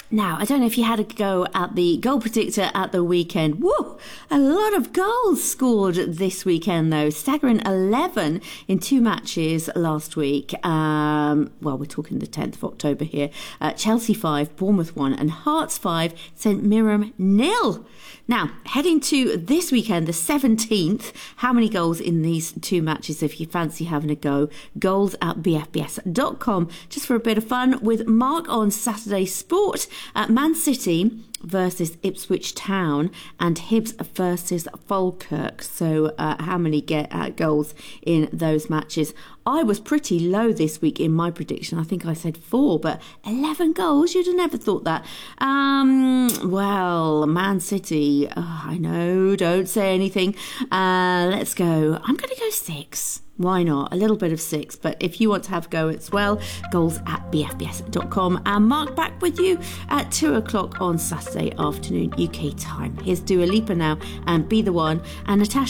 Now, I don't know if you had a go at the goal predictor at the weekend. Woo! A lot of goals scored this weekend, though. Staggering 11 in 2 matches last week. Well, we're talking the 10th of October here. Chelsea 5, Bournemouth 1, and Hearts 5, St Mirren 0. Now, heading to this weekend, the 17th, how many goals in these 2 matches if you fancy having a go? Goals at bfbs.com, just for a bit of fun, with Mark on Saturday Sport. Man City versus Ipswich Town and Hibs versus Falkirk. So how many goals in those matches? I was pretty low this week in my prediction. I think I said 4, but 11 goals, you'd have never thought that. Well, Man City, I know, don't say anything. Let's go. I'm going to go 6. Why not? A little bit of 6. But if you want to have a go as well, goals at bfbs.com. And Mark back with you at 2 o'clock on Saturday afternoon UK time. Here's Dua Lipa now and Be The One. And Natasha